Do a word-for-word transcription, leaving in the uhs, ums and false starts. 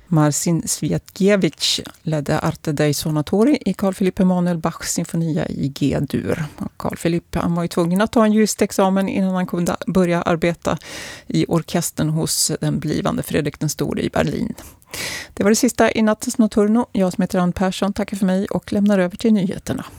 Marcin Sviatkiewicz ledde Arte dei Sonatori i Carl Philipp Emanuel Bachs symfonia i G-dur. Carl Philipp han var ju tvungen att ta en juristexamen innan han kunde börja arbeta i orkestern hos den blivande Fredrik den store i Berlin. Det var det sista i nattens Notturno. Jag som heter Ann Persson tackar för mig och lämnar över till nyheterna.